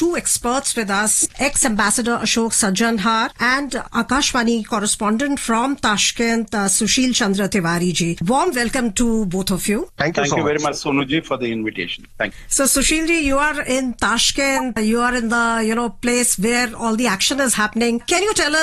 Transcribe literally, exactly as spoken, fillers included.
two experts with us, ex-Ambassador Ashok Sajjanhar and Akashvani correspondent from Tashkent, uh, Sushil Chandra Tiwari ji. Warm welcome to both of you. Thank you Thank so you much. very much, Sonu ji, for the invitation. Thank you. So Sushil ji, you are in Tashkent. You are in the, you know, place where all the action is happening. Can you tell us